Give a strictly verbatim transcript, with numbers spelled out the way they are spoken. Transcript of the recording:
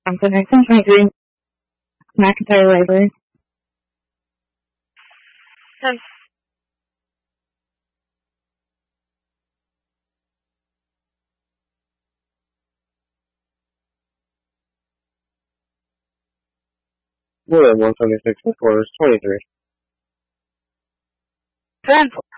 Thompson nineteen twenty-three, McIntyre Library. ten. More than one seventy-six and quarters, twenty-three. ten.